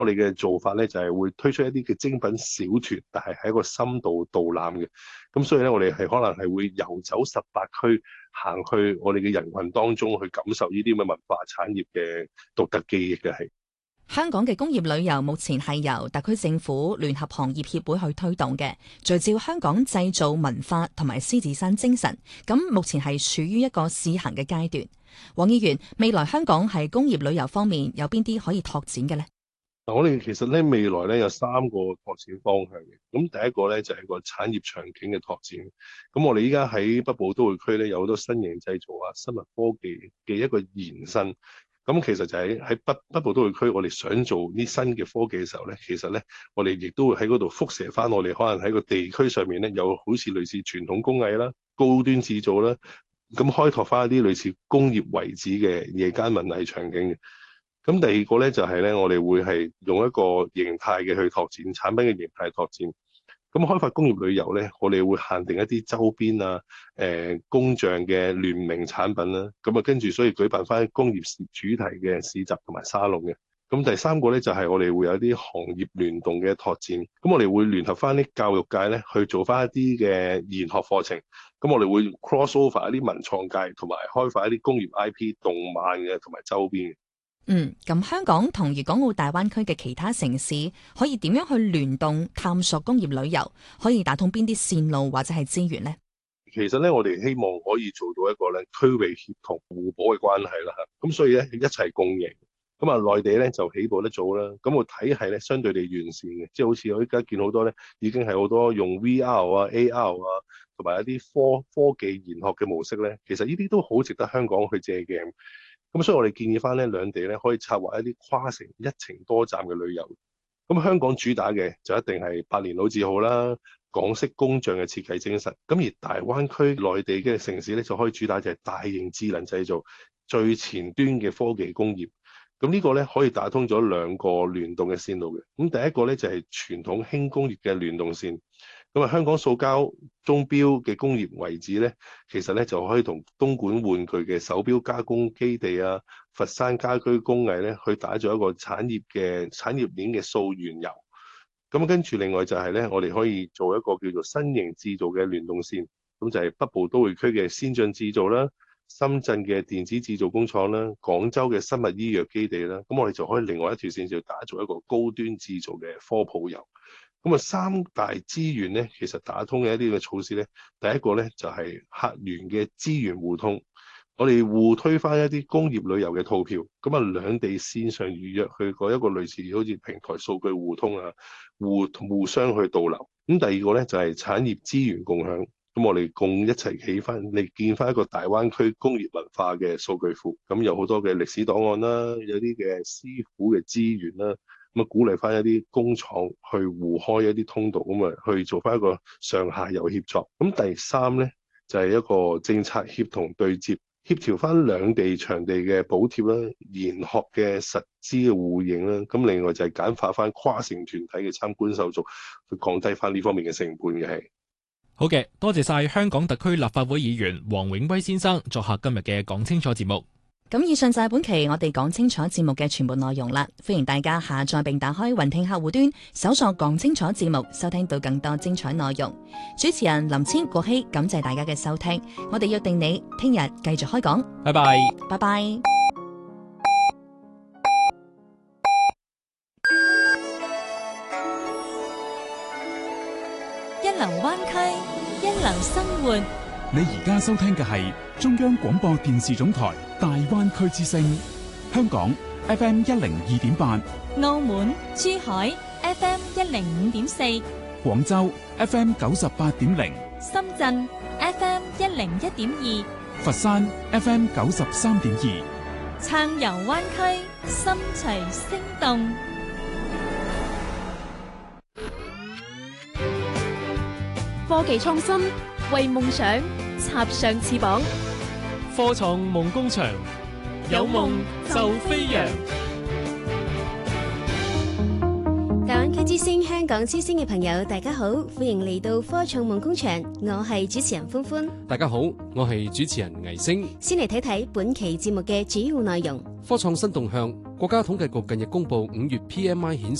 我哋嘅做法咧就係會推出一啲嘅精品小團，但係喺一個深度導覽嘅。咁所以咧，我哋係可能係會遊走18區，行去我哋嘅人群當中去感受呢啲咁嘅文化產業嘅獨特記憶嘅係。 香港嘅工業旅遊目前係由特區政府聯合行業協會去推動嘅，聚焦香港製造文化同埋獅子山精神。咁目前係處於一個試行嘅階段。黃議員，未來香港係工業旅遊方面有邊啲可以拓展嘅呢？ 我哋其實咧未來咧有3個拓展方向嘅。咁第一個咧就係個產業場景嘅拓展。咁我哋依家喺北部都會區咧有好多新型製造啊、生物科技嘅一個延伸。咁其實就喺北部都會區，我哋想做啲新嘅科技嘅時候咧，其實咧我哋亦都會喺嗰度輻射翻我哋可能喺個地區上面咧有好似類似傳統工藝啦、高端製造啦，咁開拓翻一啲類似工業遺址嘅夜間文藝場景嘅。咁第二個咧就係咧，我哋會係用一個形態嘅去拓展產品嘅形態拓展。咁開發工業旅遊咧，我哋會限定一啲周邊啊、工匠嘅聯名產品啦。咁啊，跟住所以舉辦翻工業主題嘅市集同埋沙龍嘅。咁第三個咧就係我哋會有啲行業聯動嘅拓展。咁我哋會聯合翻啲教育界咧去做翻一啲嘅研學課程。咁我哋會 cross over 一啲文創界同埋開發一啲工業 IP 動漫嘅同埋周邊嘅。 咁香港同粵港澳大灣區嘅其他城市可以點樣去聯動探索工業旅遊？可以打通邊啲線路或者係資源呢？ 其實咧，我哋希望可以做到一個咧區域協同互補嘅關係啦嚇。咁所以咧一齊共贏。咁啊，內地咧就起步得早啦。咁個體系咧相對地完善嘅，即係好似我依家見好多咧已經係好多用 VR 啊、AR 啊，同埋一啲科技研學嘅模式咧。其實呢啲都好值得香港去借鏡。咁所以我哋建議翻咧兩地咧可以策劃一啲跨城一程多站嘅旅遊。咁香港主打嘅就一定係百年老字號啦、港式工匠嘅設計精神。咁而大灣區內地嘅城市咧就可以主打就係大型智能製造、最前端嘅科技工業。咁呢個咧可以打通咗兩個聯動嘅線路嘅。咁第一個咧就係傳統輕工業嘅聯動線。咁啊，香港塑膠鐘錶嘅工業遺址咧，其實咧就可以同東莞玩具嘅手錶加工基地啊、佛山家居工藝咧，去打造一個產業鏈嘅溯源遊。咁跟住另外就係咧，我哋可以做一個叫做新型製造嘅聯動線。咁就係北部都會區嘅先進製造啦、深圳嘅電子製造工廠啦、廣州嘅生物醫藥基地啦。咁我哋就可以另外一條線就打造一個高端製造嘅科普遊。咁啊，三大資源咧，其實打通嘅一啲嘅措施咧，第一個咧就係客源嘅資源互通，我哋互推翻一啲工業旅遊嘅套票，咁啊兩地線上預約去過一個類似好似平台數據互通啊，互相去導流。咁第二個咧就係產業資源共享，咁我哋共一齊起翻，嚟建翻一個大灣區工業文化嘅數據庫，咁有好多嘅歷史檔案啦，有啲嘅師傅嘅資源啦。咁啊，鼓勵翻一啲工廠去互開一啲通道，咁啊，去做翻一個上下游協作。咁第三咧，就係一個政策協同對接，協調翻兩地場地嘅補貼啦、研學嘅實資嘅互認啦。咁另外就係簡化翻跨城團體嘅參觀手續，去降低翻呢方面嘅成本嘅係。 好嘅，多謝晒香港特區立法會議員黃永威先生作客今日嘅講清楚節目。 咁以上就係本期我哋講清楚節目嘅全部內容啦，歡迎大家下載並打開雲聽客戶端，搜索講清楚節目，收聽到更多精彩內容。主持人林千國希，感謝大家嘅收聽，我哋約定你聽日繼續開講， 拜拜， 拜拜。 一流灣區，一流生活。 你而家收聽嘅係中央廣播電視總台大灣區之聲，香港 FM 102.8， 澳門、珠海 FM 105.4， 廣州 FM 98.0， 深圳 FM 101.2， 佛山 FM 93.2， 暢遊灣區，心隨聲動。 科技創新，為夢想插上翅膀。 科創夢工場，有夢就飛揚。 大灣區區之聲、香港之聲嘅朋友，大家好，歡迎嚟到科創夢工場，我係主持人歡歡。 大家好，我係主持人倪星。 先嚟睇睇本期節目嘅主要內容。 科創新動向，國家統計局近日公布5月 PMI 顯示。